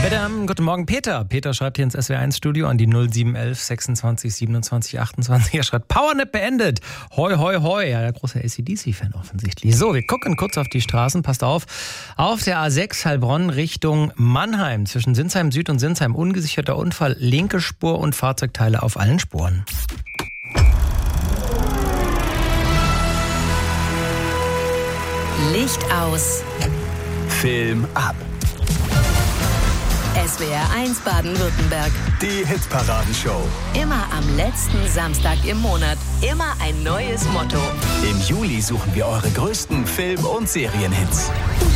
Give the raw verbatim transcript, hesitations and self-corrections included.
Madame, guten Morgen, Peter. Peter schreibt hier ins S W R eins Studio an die null sieben eins eins sechsundzwanzig siebenundzwanzig achtundzwanzig. Er schreibt, Powernap beendet. Hoi, hoi, hoi. Ja, der große A C D C-Fan offensichtlich. So, wir gucken kurz auf die Straßen. Passt auf. Auf der A sechs Heilbronn Richtung Mannheim. Zwischen Sinsheim Süd und Sinsheim ungesicherter Unfall. Linke Spur und Fahrzeugteile auf allen Spuren. Licht aus. Film ab. S W R eins Baden-Württemberg. Die Hitparadenshow. Immer am letzten Samstag im Monat. Immer ein neues Motto. Im Juli suchen wir eure größten Film- und Serienhits.